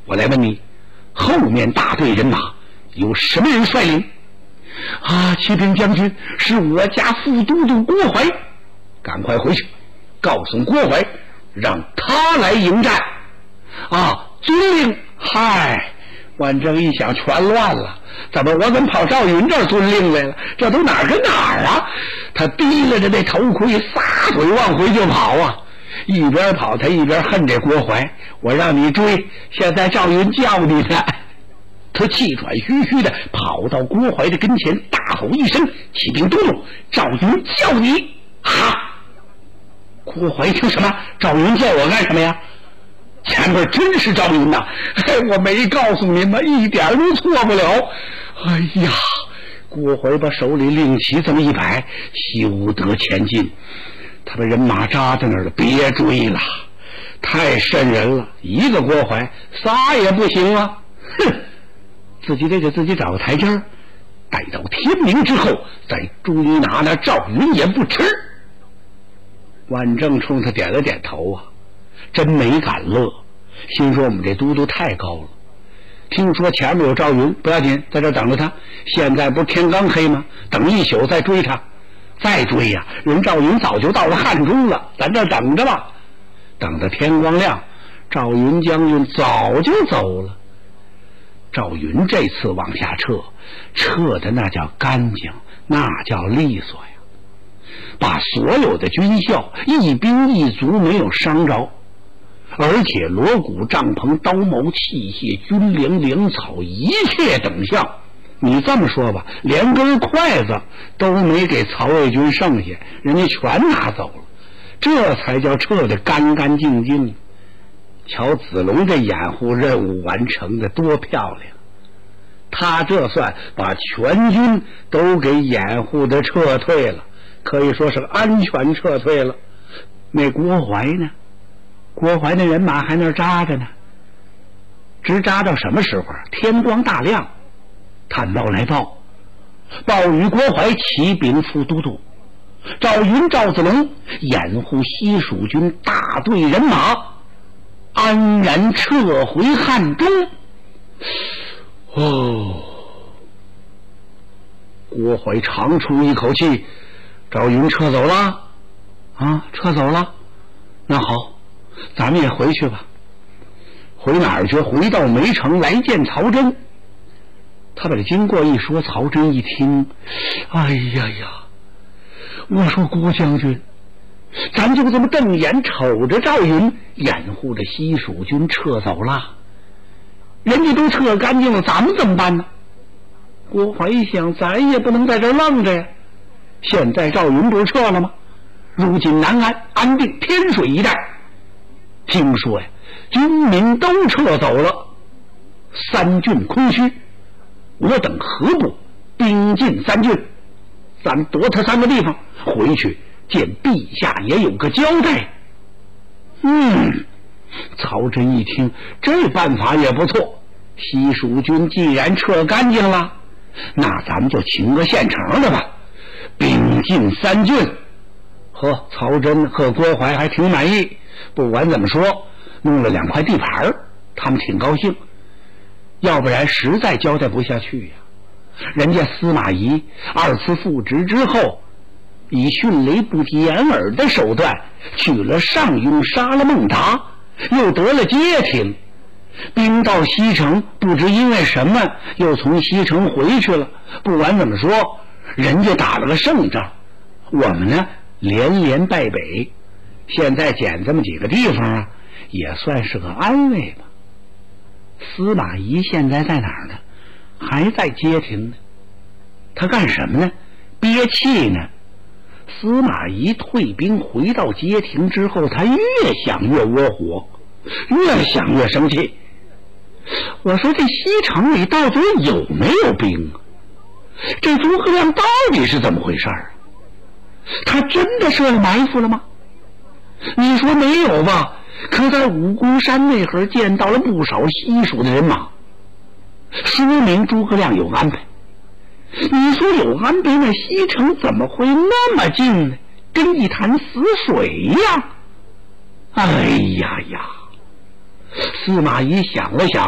我来问你，后面大队人马由什么人率领？启禀将军，是我家副都督郭槐。赶快回去告诉郭槐，让他来迎战。遵令。嗨，万正一想，全乱了，我怎么跑赵云这儿遵令来了？这都哪儿跟哪儿啊？他提拉着那头盔，撒腿往回就跑啊！一边跑，他一边恨这郭槐，我让你追，现在赵云叫你呢。他气喘吁吁的跑到郭槐的跟前，大吼一声：“启禀都督，赵云叫你！”郭槐听什么？赵云叫我干什么呀？前边真是赵云呐！我没告诉您吗？一点都错不了。郭槐把手里令旗这么一摆，休得前进。他把人马扎在那儿了，别追了，太瘆人了。一个郭槐，仨也不行啊！自己得给自己找个台阶儿，待到天明之后再追拿那赵云也不迟。万正冲他点了点头啊，真没敢乐，心说我们这都督太高了。听说前面有赵云，不要紧，在这等着他。现在不是天刚黑吗？等一宿再追他，再追呀，人赵云早就到了汉中了，咱这等着吧。等到天光亮，赵云将军早就走了。赵云这次往下撤的那叫干净，那叫利索呀，把所有的军校一兵一卒没有伤着，而且锣鼓帐篷刀矛器械军粮粮草一切等项，你这么说吧，连根筷子都没给曹魏军剩下，人家全拿走了，这才叫撤得干干净净。瞧子龙这掩护任务完成的多漂亮，他这算把全军都给掩护的撤退了，可以说是安全撤退了。那郭槐呢？郭槐那人马还那儿扎着呢，直扎到什么时候？天光大亮，探报来报与郭槐启禀副都督，赵云、赵子龙掩护西蜀军大队人马安然撤回汉中。郭槐长出一口气，赵云撤走了撤走了，那好，咱们也回去吧。回哪儿去？回到梅城来见曹真。他把这经过一说，曹真一听，我说郭将军，咱就这么瞪眼瞅着赵云掩护着西蜀军撤走了，人家都撤干净了，咱们怎么办呢？郭槐一想，咱也不能在这儿愣着呀。现在赵云不是撤了吗？如今南安、安定、天水一带，听说呀，军民都撤走了，三郡空虚，我等何不兵进三郡，咱夺他三个地方，回去见陛下也有个交代。曹真一听，这办法也不错。西蜀军既然撤干净了，那咱们就请个现成的吧，兵进三郡。曹真和郭槐还挺满意，不管怎么说，弄了2块地盘，他们挺高兴。要不然实在交代不下去呀。人家司马懿2次复职之后，以迅雷不及掩耳的手段去了上庸，杀了孟达，又得了街亭，兵到西城，不知因为什么又从西城回去了。不管怎么说，人家打了个胜仗，我们呢连连败北，现在捡这么几个地方也算是个安慰吧。司马懿现在在哪儿呢？还在街亭呢。他干什么呢？憋气呢。司马懿退兵回到街亭之后，他越想越窝火，越想越生气。我说这西城里到底有没有兵啊？这诸葛亮到底是怎么回事啊？他真的设了埋伏了吗？你说没有吧，可在武功山那会儿见到了不少西蜀的人马，说明诸葛亮有安排。你说有安排，那西城怎么会那么近呢？跟一潭死水一样。司马懿想了想，